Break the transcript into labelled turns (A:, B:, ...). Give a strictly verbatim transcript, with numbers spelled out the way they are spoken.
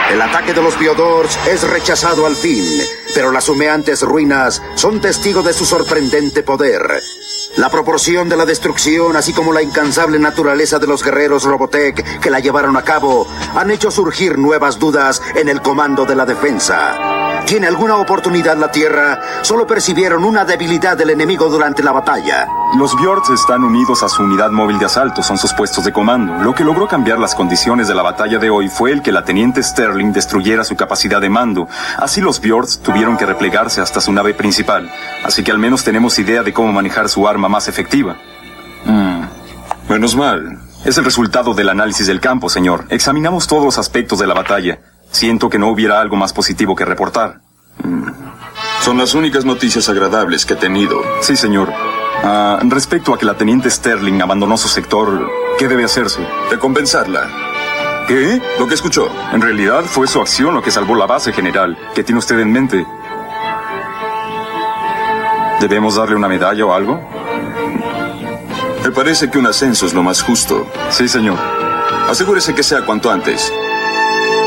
A: El ataque de los Biodors es rechazado al fin, pero las humeantes ruinas son testigo de su sorprendente poder. La proporción de la destrucción, así como la incansable naturaleza de los guerreros Robotech que la llevaron a cabo, han hecho surgir nuevas dudas en el comando de la defensa. ¿Tiene alguna oportunidad la Tierra? Solo percibieron una debilidad del enemigo durante la batalla.
B: Los Bjords están unidos a su unidad móvil de asalto, son sus puestos de comando. Lo que logró cambiar las condiciones de la batalla de hoy fue el que la teniente Sterling destruyera su capacidad de mando. Así los Bjords tuvieron que replegarse hasta su nave principal. Así que al menos tenemos idea de cómo manejar su arma más efectiva.
C: Mm. Menos mal.
B: Es el resultado del análisis del campo, señor. Examinamos todos los aspectos de la batalla. Siento que no hubiera algo más positivo que reportar.
C: Mm. Son las únicas noticias agradables que he tenido.
B: Sí, señor. Uh, respecto a que la teniente Sterling abandonó su sector, ¿qué debe hacerse?
C: Recompensarla.
B: ¿Qué?
C: Lo que escuchó.
B: En realidad fue su acción lo que salvó la base, general. ¿Qué tiene usted en mente? ¿Debemos darle una medalla o algo?
C: Me parece que un ascenso es lo más justo.
B: Sí, señor.
C: Asegúrese que sea cuanto antes.